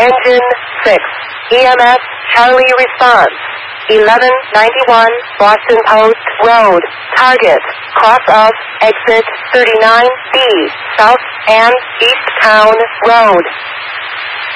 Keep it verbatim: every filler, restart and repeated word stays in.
Engine six. E M S Charlie response. eleven ninety-one Boston Post Road. Target. Cross of exit thirty-nine B. South and East Town Road.